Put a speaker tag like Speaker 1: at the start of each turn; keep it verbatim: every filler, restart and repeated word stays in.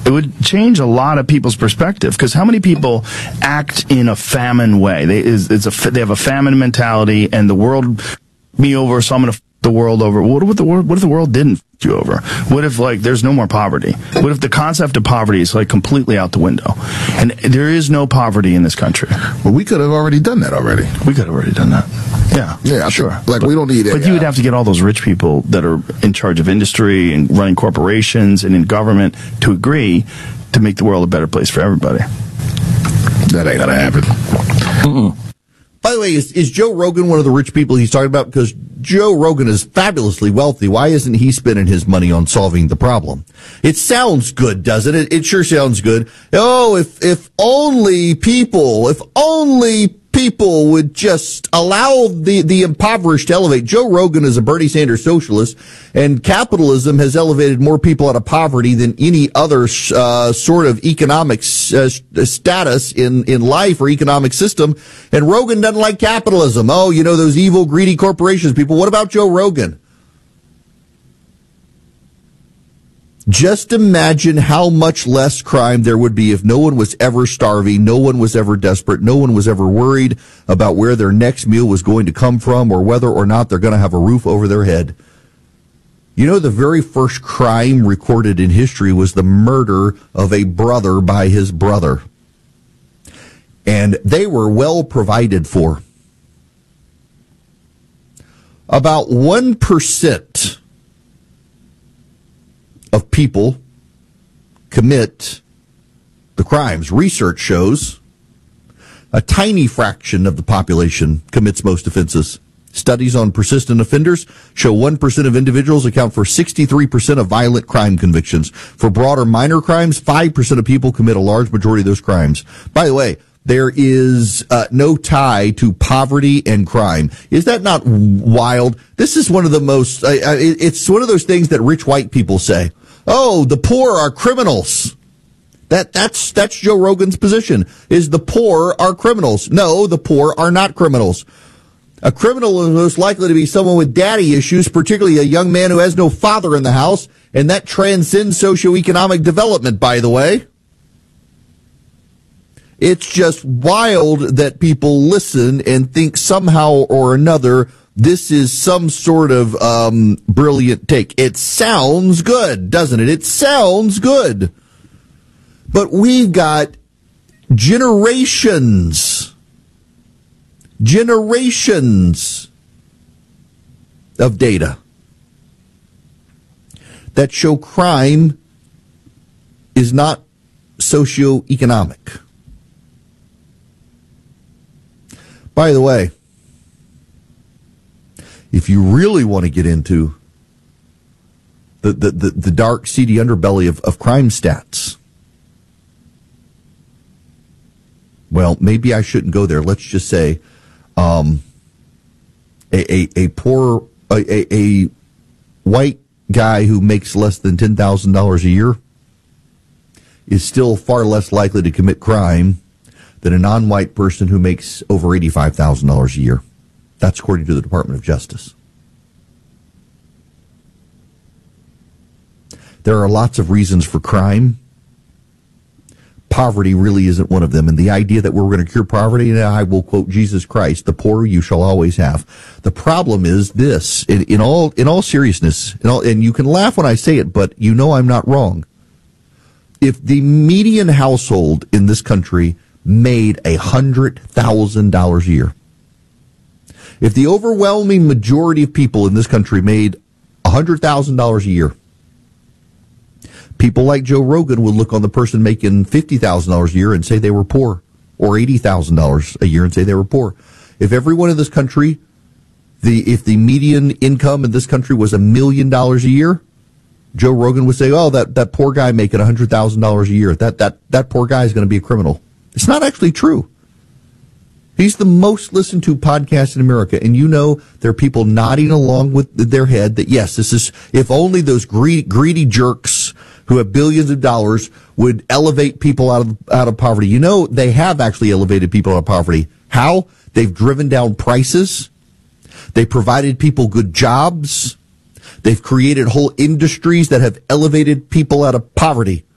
Speaker 1: It would change a lot of people's perspective, because how many people act in a famine way? They, is, it's a, they have a famine mentality, and the world me over, so I'm going to f the world over. What if the world, what if the world didn't f you over? What if, like, there's no more poverty? What if the concept of poverty is, like, completely out the window? And there is no poverty in this country.
Speaker 2: Well, we could have already done that already.
Speaker 1: We could have already done that. Yeah.
Speaker 2: Yeah,
Speaker 1: sure.
Speaker 2: Think, like,
Speaker 1: but,
Speaker 2: we don't need it.
Speaker 1: But
Speaker 2: yeah.
Speaker 1: you would have to get all those rich people that are in charge of industry and running corporations and in government to agree to make the world a better place for everybody.
Speaker 2: That ain't gonna happen.
Speaker 3: Mm-mm. By the way, is, is Joe Rogan one of the rich people he's talking about? Because Joe Rogan is fabulously wealthy. Why isn't he spending his money on solving the problem? It sounds good, doesn't it? It sure sounds good. Oh, if if only people, if only people would just allow the, the impoverished to elevate. Joe Rogan is a Bernie Sanders socialist, and capitalism has elevated more people out of poverty than any other uh, sort of economic uh, status in, in life or economic system. And Rogan doesn't like capitalism. Oh, you know, those evil, greedy corporations people. What about Joe Rogan? Just imagine how much less crime there would be if no one was ever starving, no one was ever desperate, no one was ever worried about where their next meal was going to come from or whether or not they're going to have a roof over their head. You know, the very first crime recorded in history was the murder of a brother by his brother. And they were well provided for. About one percent of people commit the crimes. Research shows a tiny fraction of the population commits most offenses. Studies on persistent offenders show one percent of individuals account for sixty-three percent of violent crime convictions. For broader minor crimes, five percent of people commit a large majority of those crimes. By the way, there is uh, no tie to poverty and crime. Is that not wild? This is one of the most, uh, it's one of those things that rich white people say. Oh, the poor are criminals. That, that's, that's Joe Rogan's position, is the poor are criminals. No, the poor are not criminals. A criminal is most likely to be someone with daddy issues, particularly a young man who has no father in the house, and that transcends socioeconomic development, by the way. It's just wild that people listen and think somehow or another this is some sort of um, brilliant take. It sounds good, doesn't it? It sounds good. But we've got generations, generations of data that show crime is not socioeconomic. By the way, if you really want to get into the, the, the, the dark, seedy underbelly of, of crime stats, well, maybe I shouldn't go there. Let's just say um, a, a, a poor, a, a, a white guy who makes less than ten thousand dollars a year is still far less likely to commit crime than a non-white person who makes over eighty-five thousand dollars a year. That's according to the Department of Justice. There are lots of reasons for crime. Poverty really isn't one of them. And the idea that we're going to cure poverty, and I will quote Jesus Christ, the poor you shall always have. The problem is this, in, in all in all seriousness, in all, and you can laugh when I say it, but you know I'm not wrong. If the median household in this country made one hundred thousand dollars a year, if the overwhelming majority of people in this country made one hundred thousand dollars a year, people like Joe Rogan would look on the person making fifty thousand dollars a year and say they were poor, or eighty thousand dollars a year and say they were poor. If everyone in this country, the if the median income in this country was a million dollars a year, Joe Rogan would say, oh, that, that poor guy making one hundred thousand dollars a year, that, that, that poor guy is going to be a criminal. It's not actually true. He's the most listened to podcast in America, and you know there are people nodding along with their head that, yes, this is, if only those greedy, greedy jerks who have billions of dollars would elevate people out of out of poverty. You know, they have actually elevated people out of poverty. How? They've driven down prices. They provided people good jobs. They've created whole industries that have elevated people out of poverty.